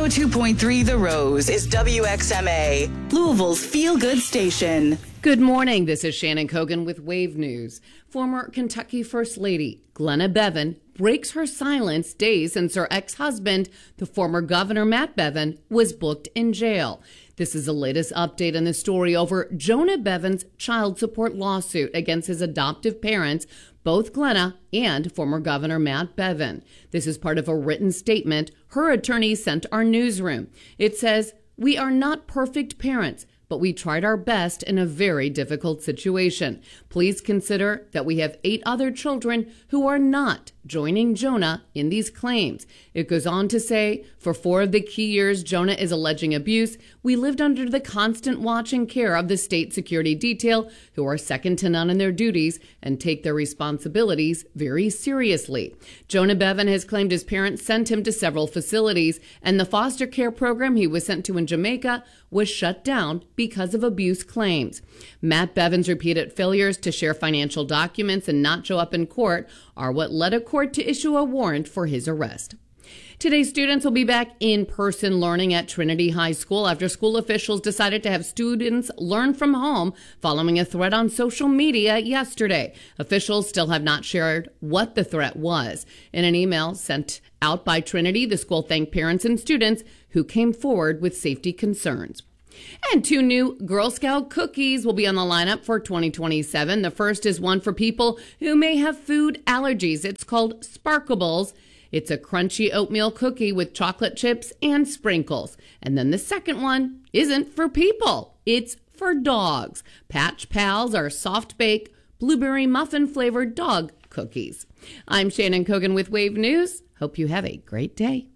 102.3 The Rose is WXMA, Louisville's feel-good station. Good morning. This is Shannon Kogan with Wave News. Former Kentucky First Lady Glenna Bevan breaks her silence days since her ex-husband, the former Governor Matt Bevin, was booked in jail. This is the latest update in the story over Jonah Bevin's child support lawsuit against his adoptive parents, both Glenna and former Governor Matt Bevin. This is part of a written statement her attorney sent our newsroom. It says, "We are not perfect parents, but we tried our best in a very difficult situation. Please consider that we have 8 other children who are not joining Jonah in these claims." It goes on to say, for 4 of the key years Jonah is alleging abuse, we lived under the constant watch and care of the state security detail, who are second to none in their duties and take their responsibilities very seriously. Jonah Bevin has claimed his parents sent him to several facilities, and the foster care program he was sent to in Jamaica was shut down because of abuse claims. Matt Bevin's repeated failures to share financial documents and not show up in court are what led a court to issue a warrant for his arrest. Today, students will be back in person learning at Trinity High School after school officials decided to have students learn from home following a threat on social media yesterday. Officials still have not shared what the threat was. In an email sent out by Trinity, the school thanked parents and students who came forward with safety concerns. And 2 new Girl Scout cookies will be on the lineup for 2027. The first is one for people who may have food allergies. It's called Sparkables. It's a crunchy oatmeal cookie with chocolate chips and sprinkles. And then the second one isn't for people. It's for dogs. Patch Pals are soft-bake, blueberry muffin-flavored dog cookies. I'm Shannon Kogan with Wave News. Hope you have a great day.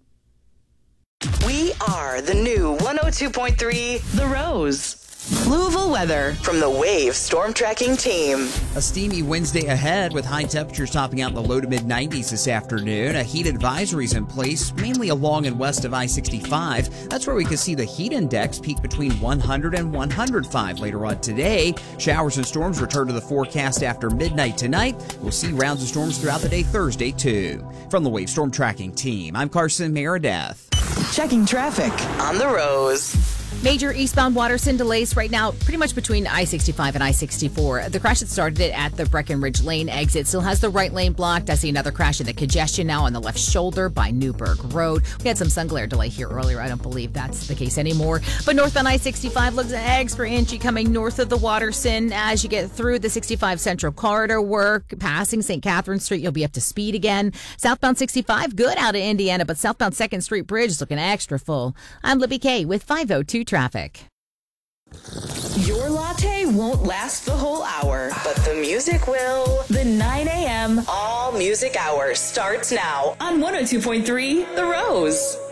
We are the new 102.3 The Rose. Louisville weather from the Wave Storm Tracking Team. A steamy Wednesday ahead with high temperatures topping out in the low to mid-90s this afternoon. A heat advisory is in place, mainly along and west of I-65. That's where we can see the heat index peak between 100 and 105 later on today. Showers and storms return to the forecast after midnight tonight. We'll see rounds of storms throughout the day Thursday, too. From the Wave Storm Tracking Team, I'm Carson Meredith. Checking traffic on The Rose. Major eastbound Watterson delays right now pretty much between I-65 and I-64. The crash that started at the Breckenridge Lane exit still has the right lane blocked. I see another crash in the congestion now on the left shoulder by Newburgh Road. We had some sun glare delay here earlier. I don't believe that's the case anymore. But north on I-65 looks extra inchy coming north of the Watterson. As you get through the 65 Central Corridor work, passing St. Catherine Street, you'll be up to speed again. Southbound 65, good out of Indiana, but southbound 2nd Street Bridge is looking extra full. I'm Libby Kay with 502 Traffic. Your latte won't last the whole hour, but the music will. The 9 a.m. All Music Hour starts now on 102.3 The Rose.